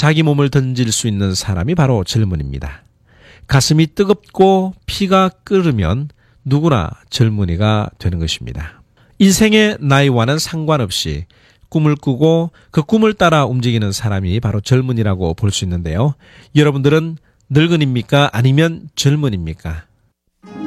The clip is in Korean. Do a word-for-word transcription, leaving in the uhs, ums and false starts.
자기 몸을 던질 수 있는 사람이 바로 젊은이입니다. 가슴이 뜨겁고 피가 끓으면 누구나 젊은이가 되는 것입니다. 인생의 나이와는 상관없이 꿈을 꾸고 그 꿈을 따라 움직이는 사람이 바로 젊은이라고 볼 수 있는데요. 여러분들은 늙은입니까? 아니면 젊은입니까?